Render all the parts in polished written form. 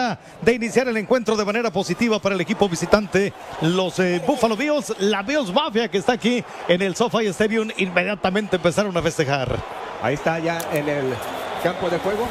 manera de iniciar el encuentro de manera positiva para el equipo visitante, los Buffalo Bills. La Bills Mafia que está aquí en el SoFi Stadium inmediatamente empezaron a festejar. Ahí está ya en el campo de juego.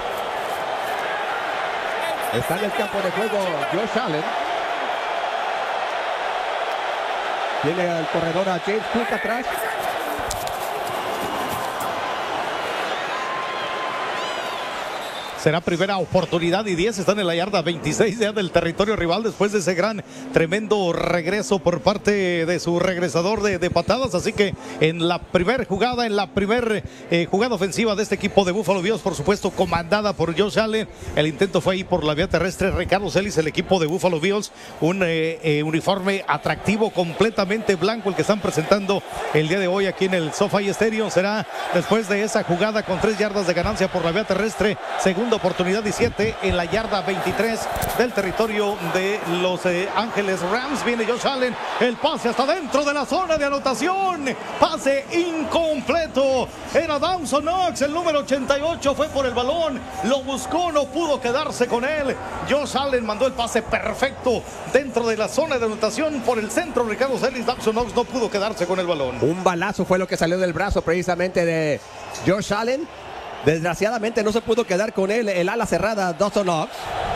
Está en el campo de juego Josh Allen. Tiene al corredor a James Cook atrás. Será primera oportunidad y 10. Están en la yarda 26 ya del territorio rival después de ese gran, tremendo regreso por parte de su regresador de patadas. Así que en la primera jugada, jugada ofensiva de este equipo de Buffalo Bills, por supuesto, comandada por Josh Allen. El intento fue ahí por la vía terrestre. Ricardo Celis, el equipo de Buffalo Bills, un uniforme atractivo, completamente blanco, el que están presentando el día de hoy aquí en el SoFi Stadium. Será después de esa jugada con 3 yardas de ganancia por la vía terrestre. Segunda oportunidad y 7 en la yarda 23 del territorio de Los Ángeles Rams. Viene Josh Allen, el pase hasta dentro de la zona de anotación, pase incompleto. Era Dawson Knox, el número 88, fue por el balón, lo buscó, no pudo quedarse con él. Josh Allen mandó el pase perfecto dentro de la zona de anotación por el centro. Ricardo Celis, Dawson Knox no pudo quedarse con el balón. Un balazo fue lo que salió del brazo precisamente de Josh Allen. Desgraciadamente no se pudo quedar con él el ala cerrada Dawson Knox.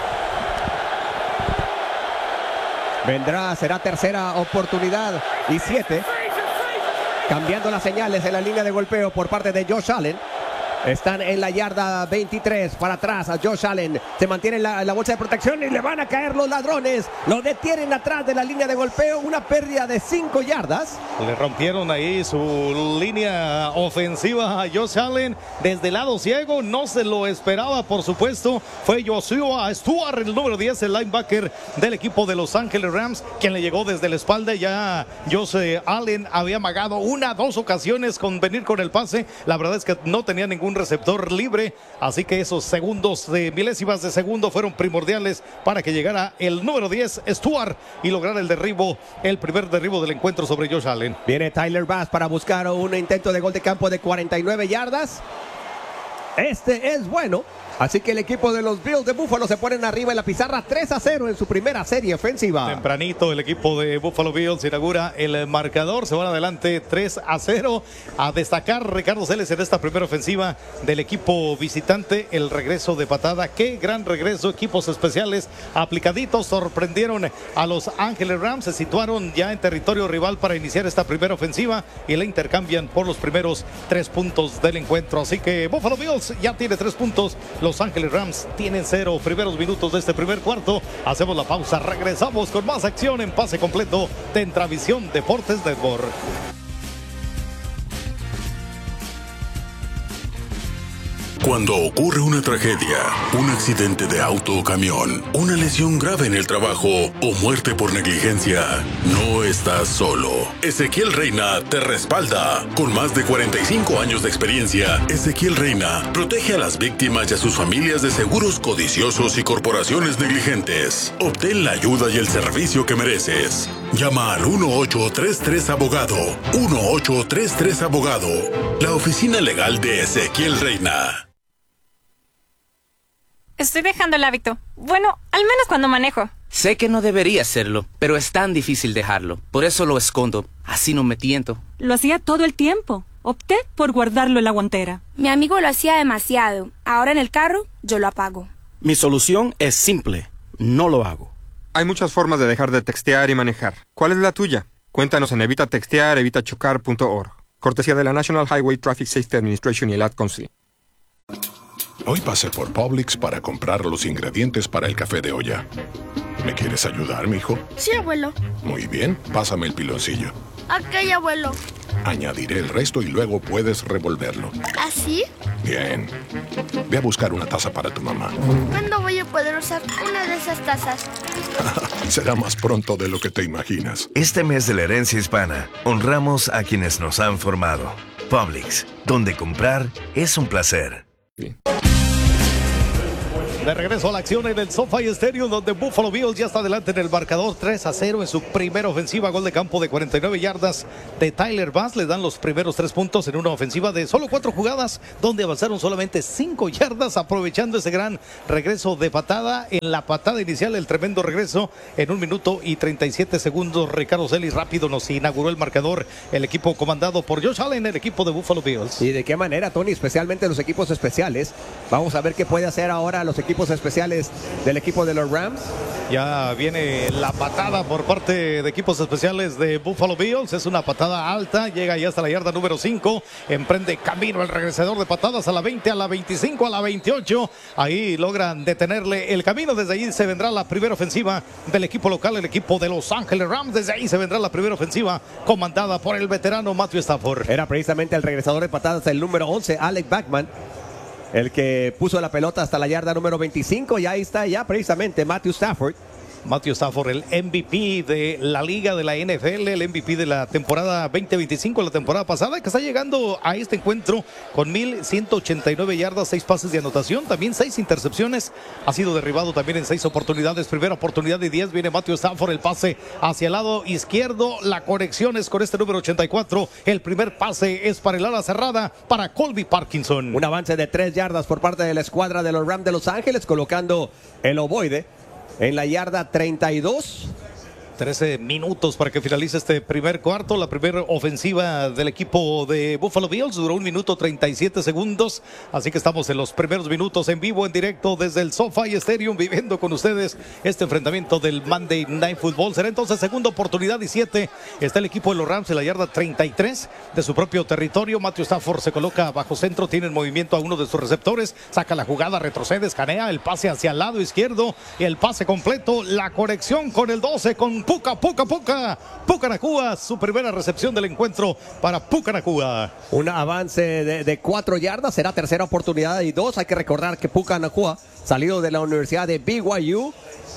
Será tercera oportunidad y 7. Cambiando las señales en la línea de golpeo por parte de Josh Allen. Están en la yarda 23, para atrás a Josh Allen, se mantiene en la bolsa de protección y le van a caer los ladrones, lo detienen atrás de la línea de golpeo, una pérdida de 5 yardas. Le rompieron ahí su línea ofensiva a Josh Allen desde el lado ciego, no se lo esperaba, por supuesto. Fue Joshua Stewart, el número 10, el linebacker del equipo de Los Ángeles Rams, quien le llegó desde la espalda. Ya Josh Allen había amagado 2 ocasiones con venir con el pase. La verdad es que no tenía ningún receptor libre, así que esos segundos de milésimas de segundo fueron primordiales para que llegara el número 10 Stewart y lograr el primer derribo del encuentro sobre Josh Allen. Viene Tyler Bass para buscar un intento de gol de campo de 49 yardas. Este es bueno. Así que el equipo de los Bills de Buffalo se ponen arriba en la pizarra 3-0 en su primera serie ofensiva. Tempranito el equipo de Buffalo Bills inaugura el marcador, se van adelante 3-0. A destacar Ricardo Celis en esta primera ofensiva del equipo visitante, el regreso de patada. Qué gran regreso, equipos especiales aplicaditos, sorprendieron a Los Ángeles Rams, se situaron ya en territorio rival para iniciar esta primera ofensiva y la intercambian por los primeros 3 puntos del encuentro. Así que Buffalo Bills ya tiene 3 puntos. Los Ángeles Rams tienen 0. Primeros minutos de este primer cuarto. Hacemos la pausa. Regresamos con más acción en pase completo de Intravisión Deportes Network. Cuando ocurre una tragedia, un accidente de auto o camión, una lesión grave en el trabajo o muerte por negligencia, no estás solo. Ezequiel Reina te respalda. Con más de 45 años de experiencia, Ezequiel Reina protege a las víctimas y a sus familias de seguros codiciosos y corporaciones negligentes. Obtén la ayuda y el servicio que mereces. Llama al 1833-ABOGADO. 1833-ABOGADO. La oficina legal de Ezequiel Reina. Estoy dejando el hábito. Bueno, al menos cuando manejo. Sé que no debería hacerlo, pero es tan difícil dejarlo. Por eso lo escondo. Así no me tiento. Lo hacía todo el tiempo. Opté por guardarlo en la guantera. Mi amigo lo hacía demasiado. Ahora en el carro, yo lo apago. Mi solución es simple. No lo hago. Hay muchas formas de dejar de textear y manejar. ¿Cuál es la tuya? Cuéntanos en evitatextear.evitachocar.org. Cortesía de la National Highway Traffic Safety Administration y el Ad Council. Hoy pasé por Publix para comprar los ingredientes para el café de olla. ¿Me quieres ayudar, mijo? Sí, abuelo. Muy bien, pásame el piloncillo. Ok, abuelo. Añadiré el resto y luego puedes revolverlo. ¿Así? Bien. Ve a buscar una taza para tu mamá. ¿Cuándo voy a poder usar una de esas tazas? Será más pronto de lo que te imaginas. Este mes de la herencia hispana, honramos a quienes nos han formado. Publix, donde comprar es un placer. De regreso a la acción en el SoFi Stadium, donde Buffalo Bills ya está adelante en el marcador 3-0 en su primera ofensiva. Gol de campo de 49 yardas de Tyler Bass. Le dan los primeros 3 puntos en una ofensiva de solo 4 jugadas, donde avanzaron solamente 5 yardas, aprovechando ese gran regreso de patada. En la patada inicial, el tremendo regreso en 1 minuto y 37 segundos. Ricardo Celis rápido nos inauguró el marcador. El equipo comandado por Josh Allen, el equipo de Buffalo Bills. ¿Y de qué manera, Tony? Especialmente los equipos especiales. Vamos a ver qué puede hacer ahora los equipos especiales del equipo de los Rams. Ya viene la patada por parte de equipos especiales de Buffalo Bills. Es una patada alta, llega ya hasta la yarda número 5. Emprende camino el regresador de patadas a la 20, a la 25, a la 28. Ahí logran detenerle el camino. Desde ahí se vendrá la primera ofensiva del equipo local, el equipo de Los Ángeles Rams. Desde ahí se vendrá la primera ofensiva comandada por el veterano Matthew Stafford. Era precisamente el regresador de patadas, el número 11, Alex Bachman, el que puso la pelota hasta la yarda número 25, y ahí está ya precisamente Matthew Stafford. Matthew Stafford, el MVP de la liga de la NFL, el MVP de la temporada 2025, la temporada pasada, que está llegando a este encuentro con 1,189 yardas, 6 pases de anotación, también 6 intercepciones. Ha sido derribado también en 6 oportunidades. Primera oportunidad de 10, viene Matthew Stafford, el pase hacia el lado izquierdo. La conexión es con este número 84. El primer pase es para el ala cerrada, para Colby Parkinson. Un avance de 3 yardas por parte de la escuadra de los Rams de Los Ángeles, colocando el ovoide en la yarda 32. 13 minutos para que finalice este primer cuarto. La primera ofensiva del equipo de Buffalo Bills duró 1 minuto 37 segundos. Así que estamos en los primeros minutos en vivo, en directo desde el SoFi Stadium, viviendo con ustedes este enfrentamiento del Monday Night Football. Será entonces segunda oportunidad y 7. Está el equipo de los Rams en la yarda 33 de su propio territorio. Matthew Stafford se coloca bajo centro, tiene en movimiento a uno de sus receptores, saca la jugada, retrocede, escanea, el pase hacia el lado izquierdo, el pase completo, la conexión con el 12, con Puka Nacua, su primera recepción del encuentro para Puka Nacua. Un avance de 4 yardas, será tercera oportunidad y 2. Hay que recordar que Puka Nacua, salido de la Universidad de BYU,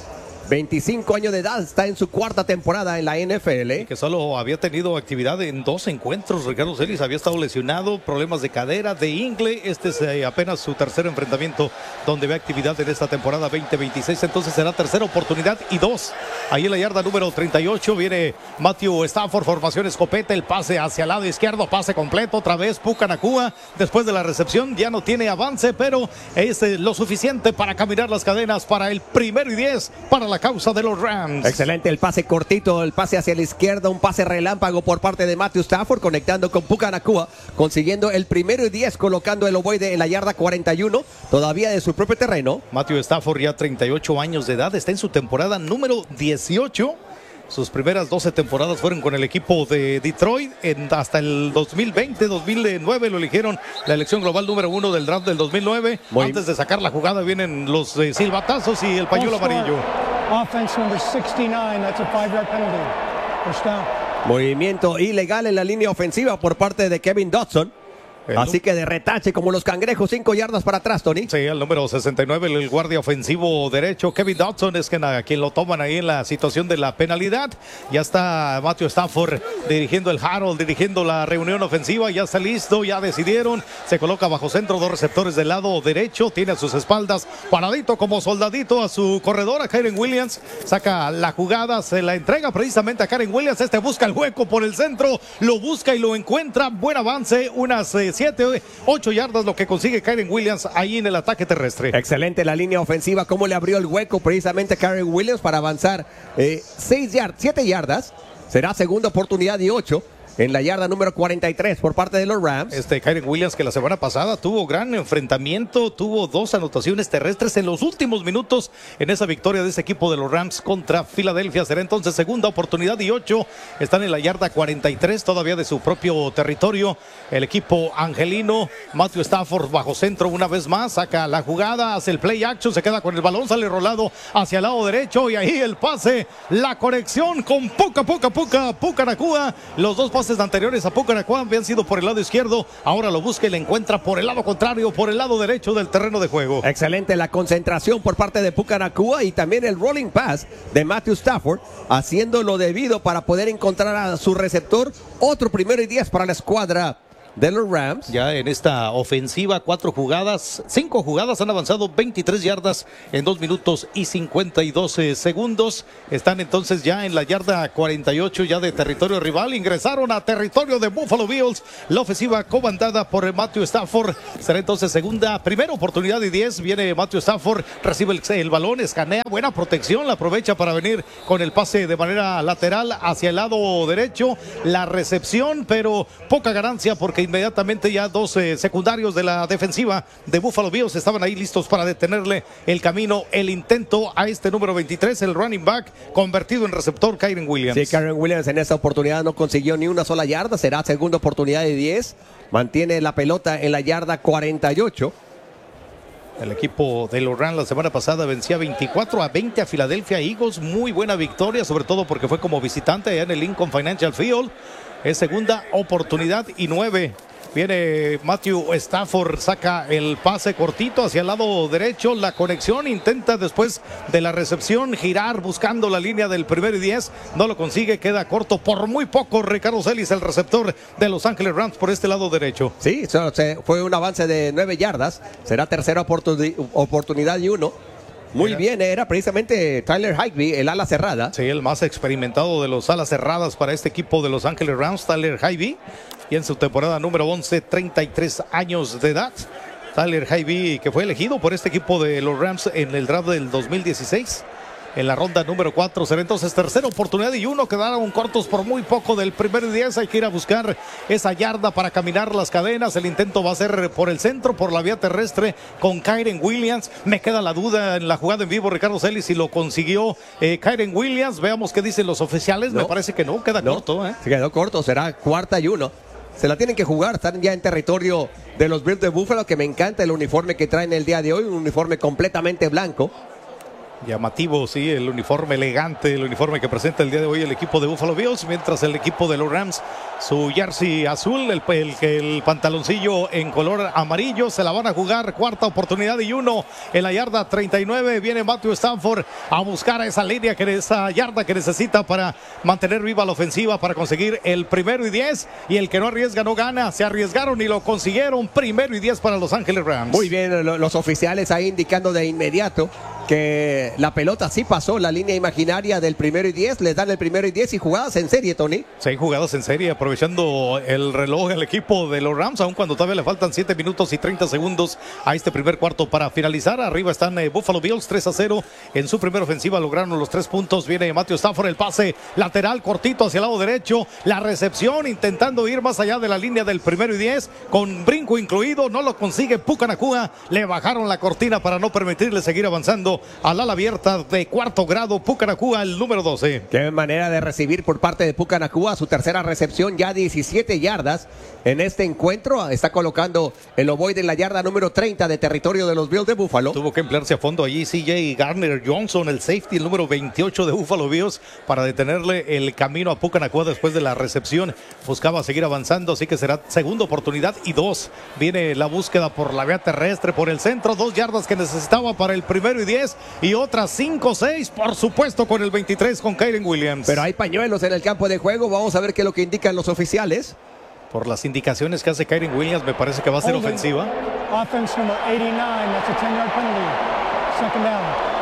25 años de edad, está en su 4ª temporada en la NFL. Y que solo había tenido actividad en 2 encuentros. Ricardo Celis había estado lesionado, problemas de cadera, de ingle. Este es apenas su tercer enfrentamiento donde ve actividad en esta temporada 2026. Entonces será tercera oportunidad y 2. Ahí en la yarda número 38 viene Matthew Stafford, formación escopeta, el pase hacia el lado izquierdo, pase completo, otra vez Puka Nacua. Después de la recepción ya no tiene avance, pero es lo suficiente para caminar las cadenas para el 1º y 10 para la causa de los Rams. Excelente el pase cortito, el pase hacia la izquierda, un pase relámpago por parte de Matthew Stafford, conectando con Puka Nacua, consiguiendo el 1º y 10, colocando el ovoide en la yarda 41, todavía de su propio terreno. Matthew Stafford, ya 38 años de edad, está en su temporada número 18. Sus primeras 12 temporadas fueron con el equipo de Detroit. Hasta el 2020-2009 lo eligieron la elección global número 1 del draft del 2009. Antes de sacar la jugada vienen los silbatazos y el pañuelo amarillo. Offense number 69, that's a 5-yard penalty. First down. Movimiento ilegal en la línea ofensiva por parte de Kevin Dodson. Así que de retache como los cangrejos, 5 yardas para atrás, Tony. Sí, el número 69, el guardia ofensivo derecho, Kevin Dodson, es quien lo toman ahí en la situación de la penalidad. Ya está Matthew Stafford dirigiendo el Harold, dirigiendo la reunión ofensiva, ya está listo, ya decidieron. Se coloca bajo centro, 2 receptores del lado derecho, tiene a sus espaldas, paradito como soldadito a su corredor, a Kyren Williams. Saca la jugada, se la entrega precisamente a Kyren Williams. Este busca el hueco por el centro, lo busca y lo encuentra. Buen avance, unas 7, 8 yardas lo que consigue Kyren Williams ahí en el ataque terrestre. Excelente la línea ofensiva, cómo le abrió el hueco precisamente a Kyren Williams para avanzar 7 yardas. Será segunda oportunidad y 8. En la yarda número 43 por parte de los Rams. Kyren Williams, que la semana pasada tuvo gran enfrentamiento, tuvo 2 anotaciones terrestres en los últimos minutos en esa victoria de ese equipo de los Rams contra Filadelfia. Será entonces segunda oportunidad y 8. Están en la yarda 43 todavía de su propio territorio. El equipo angelino, Matthew Stafford bajo centro una vez más, saca la jugada, hace el play action, se queda con el balón, sale rolado hacia el lado derecho y ahí el pase, la conexión con Puka Nacua. Los 2 pases anteriores a Puka Nacua habían sido por el lado izquierdo, ahora lo busca y le encuentra por el lado contrario, por el lado derecho del terreno de juego. Excelente la concentración por parte de Puka Nacua y también el rolling pass de Matthew Stafford, haciendo lo debido para poder encontrar a su receptor. Otro 1º y 10 para la escuadra de los Rams. Ya en esta ofensiva, 5 jugadas han avanzado 23 yardas en 2 minutos y 52 segundos. Están entonces ya en la yarda 48 ya de territorio rival. Ingresaron a territorio de Buffalo Bills. La ofensiva comandada por Matthew Stafford. Será entonces primera oportunidad y 10. Viene Matthew Stafford, recibe el balón, escanea, buena protección, la aprovecha para venir con el pase de manera lateral hacia el lado derecho. La recepción, pero poca ganancia porque inmediatamente ya 2 secundarios de la defensiva de Buffalo Bills estaban ahí listos para detenerle el camino, el intento a este número 23, el running back convertido en receptor, Kyren Williams. Sí, Kyren Williams en esta oportunidad no consiguió ni una sola yarda, será segunda oportunidad de 10, mantiene la pelota en la yarda 48. El equipo de los Rams la semana pasada vencía 24-20 a Philadelphia Eagles. Muy buena victoria, sobre todo porque fue como visitante allá en el Lincoln Financial Field. Es segunda oportunidad y 9. Viene Matthew Stafford, saca el pase cortito hacia el lado derecho. La conexión, intenta después de la recepción girar buscando la línea del 1º y 10. No lo consigue, queda corto por muy poco. Ricardo Celis, el receptor de Los Ángeles Rams por este lado derecho. Sí, fue un avance de 9 yardas. Será tercera oportunidad y 1. Muy bien, era precisamente Tyler Higbee, el ala cerrada. Sí, el más experimentado de los alas cerradas para este equipo de Los Ángeles Rams, Tyler Higbee. Y en su temporada número 11, 33 años de edad. Tyler Higbee, que fue elegido por este equipo de los Rams en el draft del 2016. En la ronda número 4 será entonces tercera oportunidad y 1. Quedaron cortos por muy poco del 1º y 10. Hay que ir a buscar esa yarda para caminar las cadenas. El intento va a ser por el centro, por la vía terrestre con Kyren Williams. Me queda la duda en la jugada en vivo, Ricardo Celis, si lo consiguió Kyren Williams. Veamos qué dicen los oficiales. No. Me parece que no, queda corto. Se quedó corto, será cuarta y 1. Se la tienen que jugar, están ya en territorio de los Bills de Buffalo, que me encanta el uniforme que traen el día de hoy, un uniforme completamente blanco. Llamativo, sí, el uniforme elegante, el uniforme que presenta el día de hoy el equipo de Buffalo Bills, mientras el equipo de los Rams, su jersey azul, el pantaloncillo en color amarillo. Se la van a jugar, cuarta oportunidad y 1 en la yarda 39. Viene Matthew Stafford a buscar esa yarda que necesita para mantener viva la ofensiva, para conseguir el 1º y 10. Y el que no arriesga no gana. Se arriesgaron y lo consiguieron. 1º y 10 para Los Ángeles Rams. Muy bien, los oficiales ahí indicando de inmediato que la pelota sí pasó la línea imaginaria del 1º y 10, les dan el 1º y 10 y jugadas en serie, Tony. 6 jugadas en serie, aprovechando el reloj el equipo de los Rams, aun cuando todavía le faltan 7 minutos y 30 segundos a este primer cuarto para finalizar. Arriba están Buffalo Bills 3-0 en su primera ofensiva, lograron los 3 puntos. Viene Matthew Stafford, el pase lateral cortito hacia el lado derecho, la recepción intentando ir más allá de la línea del 1º y 10, con brinco incluido, no lo consigue Puka Nacua. Le bajaron la cortina para no permitirle seguir avanzando al ala abierta de cuarto grado. Puka Nacua, el número 12. Qué manera de recibir por parte de Puka Nacua, su tercera recepción, ya 17 yardas en este encuentro. Está colocando el ovoide en la yarda número 30 de territorio de los Bills de Buffalo. Tuvo que emplearse a fondo allí CJ Garner Johnson, el safety, el número 28 de Buffalo Bills, para detenerle el camino a Puka Nacua después de la recepción. Buscaba seguir avanzando, así que será segunda oportunidad y 2. Viene la búsqueda por la vía terrestre, por el centro, 2 yardas que necesitaba para el 1º y 10 y otras 5-6, por supuesto, con el 23 con Kyren Williams. Pero hay pañuelos en el campo de juego. Vamos a ver qué es lo que indican los oficiales. Por las indicaciones que hace Kyren Williams, me parece que va a ser ofensiva. Offense number 89, that's a 10-yard penalty. Second down.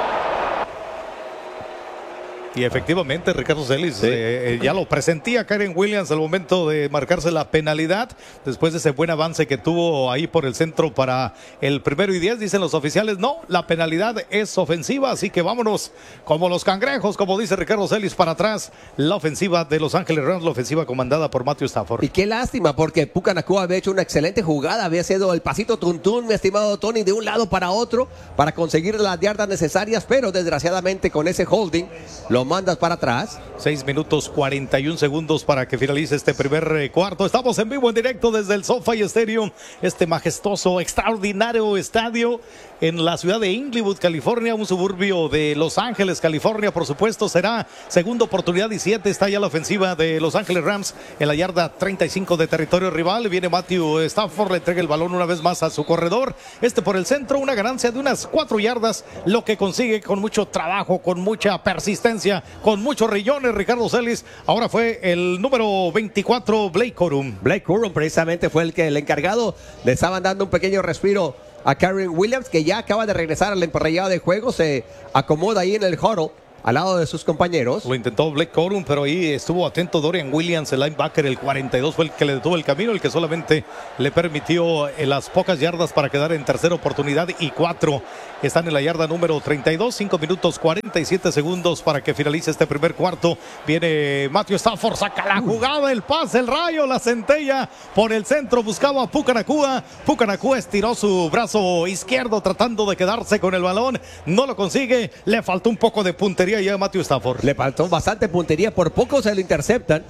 Y efectivamente, Ricardo Celis, sí, ya lo presentía Kyren Williams al momento de marcarse la penalidad, después de ese buen avance que tuvo ahí por el centro para el 1º y 10, dicen los oficiales, no, la penalidad es ofensiva, así que vámonos como los cangrejos, como dice Ricardo Celis, para atrás, la ofensiva de Los Ángeles Rams, la ofensiva comandada por Matthew Stafford. Y qué lástima, porque Puka Nacua había hecho una excelente jugada, había sido el pasito tuntún, mi estimado Tony, de un lado para otro, para conseguir las yardas necesarias, pero desgraciadamente con ese holding, lo mandas para atrás. 6 minutos 41 segundos para que finalice este primer cuarto. Estamos en vivo, en directo desde el SoFi Stadium, este majestuoso, extraordinario estadio en la ciudad de Inglewood, California, un suburbio de Los Ángeles, California. Por supuesto, será segunda oportunidad y 7. Está ya la ofensiva de Los Ángeles Rams en la yarda 35 de territorio rival. Viene Matthew Stafford, le entrega el balón una vez más a su corredor. Por el centro, una ganancia de unas 4 yardas, lo que consigue con mucho trabajo, con mucha persistencia experiencia, con muchos rillones, Ricardo Celis. Ahora fue el número 24, Blake Corum. Blake Corum precisamente fue el encargado. Le estaban dando un pequeño respiro a Karen Williams, que ya acaba de regresar al emparrillado de juego. Se acomoda ahí en el huddle al lado de sus compañeros. Lo intentó Blake Corum, pero ahí estuvo atento Dorian Williams, el linebacker, el 42, fue el que le detuvo el camino, el que solamente le permitió las pocas yardas para quedar en tercera oportunidad y 4. Están en la yarda número 32, 5 minutos 47 segundos para que finalice este primer cuarto. Viene Matthew Stafford, saca la jugada, el pase, el rayo, la centella por el centro, buscaba a Puka Nacua. Puka Nacua estiró su brazo izquierdo tratando de quedarse con el balón, no lo consigue, le faltó un poco de puntería ya a Matthew Stafford. Le faltó bastante puntería, por poco se lo interceptan.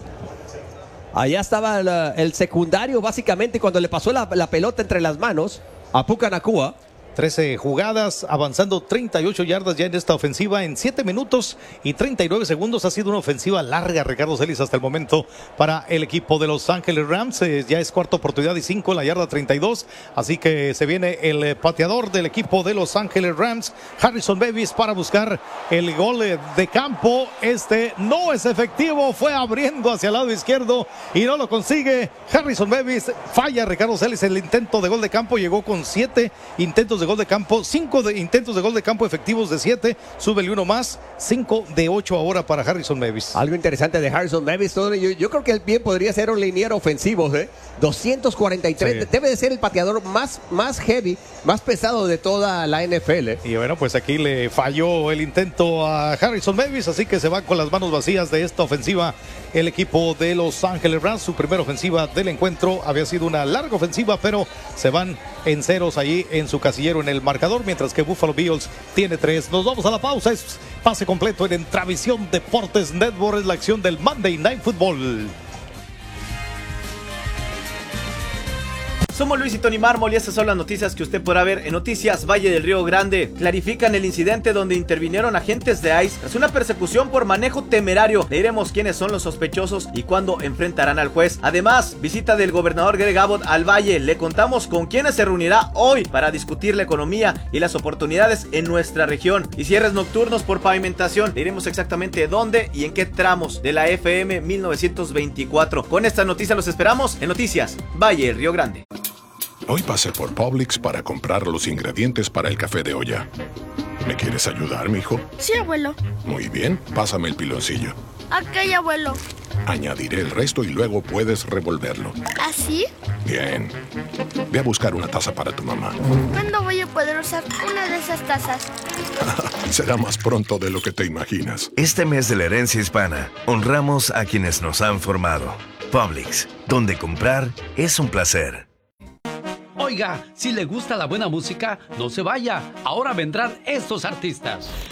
Allá estaba el secundario básicamente cuando le pasó la pelota entre las manos a Puka Nacua. 13 jugadas, avanzando 38 yardas ya en esta ofensiva en 7 minutos y 39 segundos. Ha sido una ofensiva larga, Ricardo Celis, hasta el momento para el equipo de Los Ángeles Rams. Ya es cuarta oportunidad y 5 en la yarda 32. Así que se viene el pateador del equipo de Los Ángeles Rams, Harrison Davis, para buscar el gol de campo. Este no es efectivo, fue abriendo hacia el lado izquierdo y no lo consigue. Harrison Davis falla, Ricardo Celis, el intento de gol de campo. Llegó con 7 intentos de gol de campo, 5 intentos de gol de campo efectivos de 7, súbele uno más, 5 de 8 ahora para Harrison Davis. Algo interesante de Harrison Davis, yo creo que él bien podría ser un liniero ofensivo, 243, sí. Debe de ser el pateador más heavy, más pesado de toda la NFL. Y bueno, pues aquí le falló el intento a Harrison Davis, así que se va con las manos vacías de esta ofensiva el equipo de Los Ángeles Rams. Su primera ofensiva del encuentro había sido una larga ofensiva, pero se van en ceros allí en su casillero en el marcador, mientras que Buffalo Bills tiene 3. Nos vamos a la pausa. Es pase completo en Entravisión Deportes Network. Es la acción del Monday Night Football. Somos Luis y Tony Mármol y estas son las noticias que usted podrá ver en Noticias Valle del Río Grande. Clarifican el incidente donde intervinieron agentes de ICE tras una persecución por manejo temerario. Le diremos quiénes son los sospechosos y cuándo enfrentarán al juez. Además, visita del gobernador Greg Abbott al Valle. Le contamos con quiénes se reunirá hoy para discutir la economía y las oportunidades en nuestra región. Y cierres nocturnos por pavimentación. Le diremos exactamente dónde y en qué tramos de la FM 1924. Con esta noticia los esperamos en Noticias Valle del Río Grande. Hoy pasé por Publix para comprar los ingredientes para el café de olla. ¿Me quieres ayudar, mijo? Sí, abuelo. Muy bien, pásame el piloncillo. Ok, abuelo. Añadiré el resto y luego puedes revolverlo. ¿Así? Bien. Ve a buscar una taza para tu mamá. ¿Cuándo voy a poder usar una de esas tazas? Será más pronto de lo que te imaginas. Este mes de la herencia hispana, honramos a quienes nos han formado. Publix, donde comprar es un placer. Oiga, si le gusta la buena música, no se vaya. Ahora vendrán estos artistas.